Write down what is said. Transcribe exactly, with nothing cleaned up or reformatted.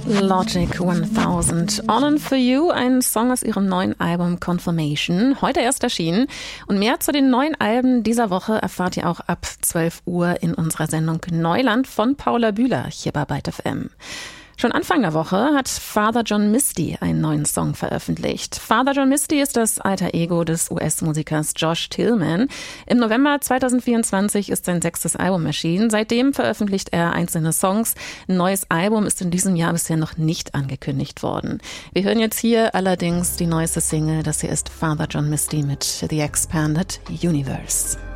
Logic tausend. All in for You, ein Song aus ihrem neuen Album Confirmation, heute erst erschienen. Und mehr zu den neuen Alben dieser Woche erfahrt ihr auch ab zwölf Uhr in unserer Sendung Neuland von Paula Bühler hier bei Byte F M. Schon Anfang der Woche hat Father John Misty einen neuen Song veröffentlicht. Father John Misty ist das Alter Ego des U S-Musikers Josh Tillman. Im November zweitausendvierundzwanzig ist sein sechstes Album erschienen. Seitdem veröffentlicht er einzelne Songs. Ein neues Album ist in diesem Jahr bisher noch nicht angekündigt worden. Wir hören jetzt hier allerdings die neueste Single. Das hier ist Father John Misty mit The Expanded Universe.